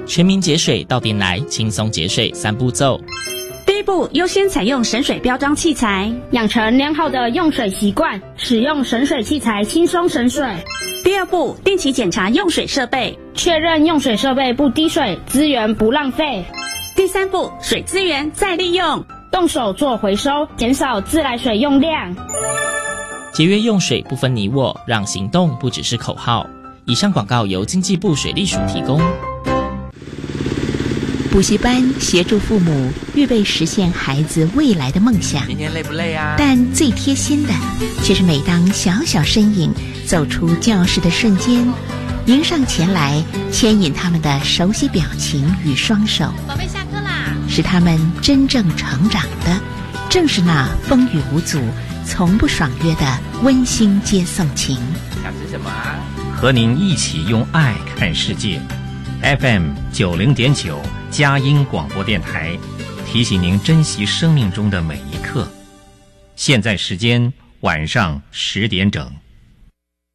全民节水到店来，轻松节水3步骤。 第一步，优先采用省水标章器材， 养成良好的用水习惯，使用省水器材轻松省水。 第二步，定期检查用水设备， 确认用水设备不滴水，资源不浪费。 第三步，水资源再利用， 动手做回收，减少自来水用量。 节约用水不分你我，让行动不只是口号。以上广告由经济部水利署提供。 补习班协助父母预备实现孩子未来的梦想。 今天累不累啊？ 但最贴心的，却是每当小小身影走出教室的瞬间，迎上前来牵引他们的熟悉表情与双手。 宝贝，下课啦！ 使他们真正成长的，正是那风雨无阻、从不爽约的温馨接送情。 想吃什么啊？ 和您一起用爱看世界。FM 90.9佳音广播电台提醒您珍惜生命中的每一刻。现在时间晚上10点整。